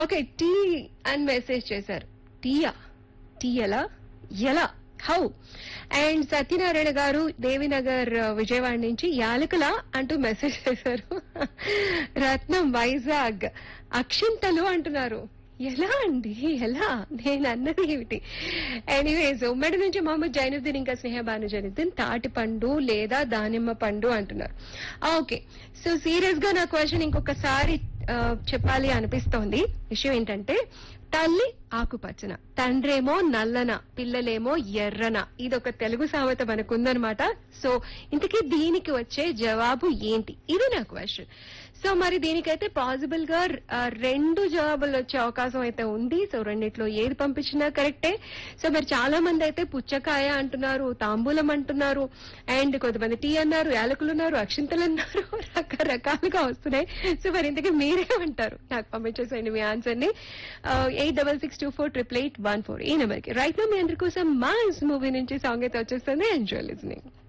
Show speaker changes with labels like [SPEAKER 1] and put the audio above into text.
[SPEAKER 1] Okay, tea అని message చేశారు. టీయా? టీ ఎలా? ఎలా? హౌ? అండ్ సత్యనారాయణ గారు దేవినగర్ విజయవాడ నుంచి యాలకుల అంటూ మెసేజ్ చేశారు. రత్నం వైజాగ్ అక్షింతలు అంటున్నారు. ఎలా అండి, ఎలా? నేను అన్నది ఏమిటి? ఎనీవేస్, ఉమ్మడి నుంచి మొహమ్మద్ జైనుద్దీన్ ఇంకా స్నేహ భాను జైనుద్దీన్ తాటి పండు లేదా దానిమ్మ పండు అంటున్నారు. ఓకే, సో సీరియస్ గా నా క్వశ్చన్ ఇంకొకసారి చెప్పాలి అనిపిస్తోంది. విషయం ఏంటంటే, తల్లి ఆకుపచ్చన, తండ్రేమో నల్లన, పిల్లలేమో ఎర్రన. ఇదొక తెలుగు సామెత మనకుందనమాట. సో ఇంతకీ దీనికి వచ్చే జవాబు ఏంటి? ఇది నా క్వశ్చన్. సో మరి దీనికైతే పాసిబుల్ గా రెండు జవాబులు వచ్చే అవకాశం అయితే ఉంది. సో రెండిట్లో ఏది పంపించినా కరెక్టే. సో మరి చాలా మంది అయితే పుచ్చకాయ అంటున్నారు, తాంబూలం అంటున్నారు, అండ్ కొంతమంది టీ అన్నారు, యాలకులు ఉన్నారు, అక్షింతలు అన్నారు, రకరకాలుగా వస్తున్నాయి. సో మరి ఇంతకీ మీరేమంటారు? నాకు పంపించేసేయండి మీ ఆన్సర్ ని 8662488814 ఈ నెంబర్ కి. రైట్ నో మీ అందరి కోసం మాస్ మూవీ నుంచి సాంగ్ అయితే వచ్చేస్తుంది. Enjoy listening.